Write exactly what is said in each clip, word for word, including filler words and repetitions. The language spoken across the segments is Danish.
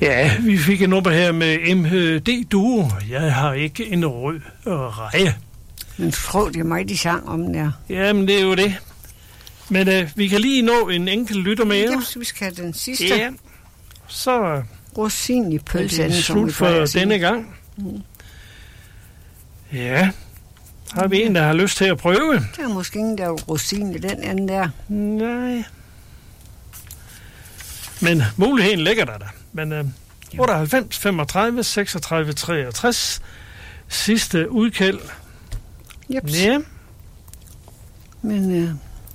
Ja, vi fik en nummer her med M D Duo. Jeg har ikke en rød reje. Men tror det er mig, de sang om den der. Jamen, det er jo det. Men øh, vi kan lige nå en enkelt lytter mere. Jamen, så vi skal have den sidste. Ja, så rosin i pølsen. Det er slut for denne gang. Mm. Ja, har vi en, der har lyst til at prøve? Der er måske ingen, der er rosin i den anden der. Nej. Men muligheden ligger der da. Men øh, otteoghalvfems femogtredive seksogtredive treogtres. Sidste udkald. Jeps. Ja. Men, øh,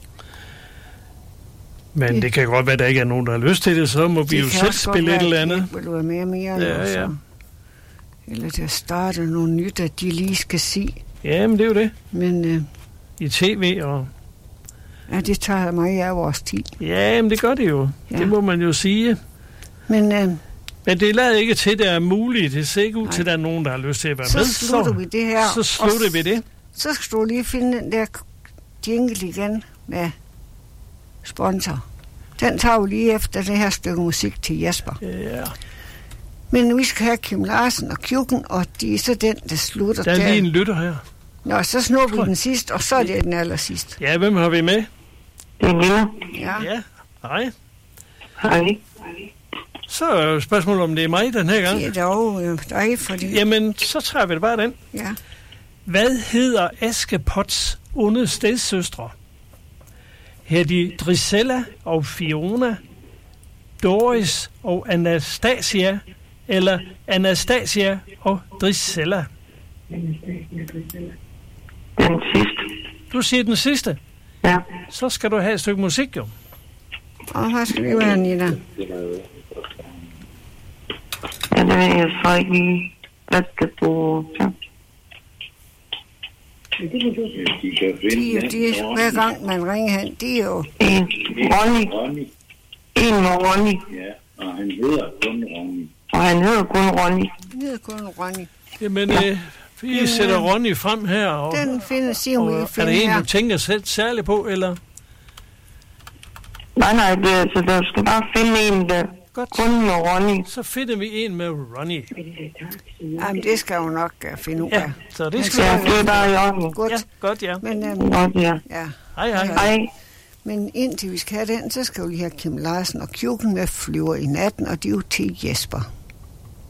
Men det, det kan godt være, at der ikke er nogen, der har lyst til det, så må vi jo selv spille et eller andet. Det vil du være mere mere. Ja, ja. Eller til at starte noget nyt, at de lige skal sige. Jamen, det er jo det. Men øh, i tv og... Ja, det tager meget af vores tid. Jamen, det gør det jo. Ja. Det må man jo sige. Men... Øh, Men det lader ikke til, det er muligt. Det ser ikke ud til, at der er nogen, der har lyst til at være så med. Slutter så vi det her. Så slutter vi det. Så skal du lige finde den der jingle igen med sponsor. Den tager vi lige efter det her stykke musik til Jesper. Ja. Men vi skal have Kim Larsen og Kjukken, og de er så den, der slutter der. Der er lige en lytter her. Nå, så snupper vi den sidste, og så er det den aller sidste. Ja, hvem har vi med? Det er Nilla. Ja. Ja, hej. Hej. Så er spørgsmålet, om det er mig den her gang. Det er dog øh, dig, fordi... Jamen, så tager vi det bare den. Ja. Hvad hedder Askepots onde stedsøstre? Her de Drisella og Fiona, Doris og Anastasia, eller Anastasia og Drisella? Den sidste. Du siger den sidste? Ja. Så skal du have et stykke musik, jo. Og hvad skal det være, Nina? Ja, det ved jeg så ikke lige. Hvad skal du... Ja. De er jo de, hver gang man ringer hen, de er jo... En Ronny. En med Ronny. Ja, og han hedder kun Ronny. Og han hedder kun Ronny. Han hedder kun Ronny. Jamen, ja. øh, vi den, sætter Ronny frem her. Og, den finder, siger hun, og, er det en, du tænker selv særligt på, eller? Nej, nej, det er, så der skal bare finde en, der godt. Kun med Ronny. Så finder vi en med Ronny. Jamen, det skal hun nok uh, finde ud af. Ja, så det skal ja, det er bare i orden. Godt. Ja, godt, ja. Men, um, godt, ja. ja. Hej, hej. Hej. Men indtil vi skal have den, så skal vi have Kim Larsen og Kjukken med Flyver i natten, og de er jo til Jesper.